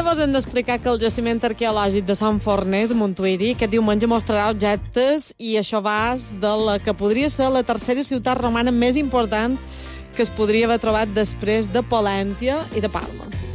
vos hem d'explicar que el jaciment arqueològic de Sant Forners, a Montuïri, aquest diumenge mostrarà objectes i això va de la que podria ser la tercera ciutat romana més important que es podria haver trobat després de Polèntia i de Palma.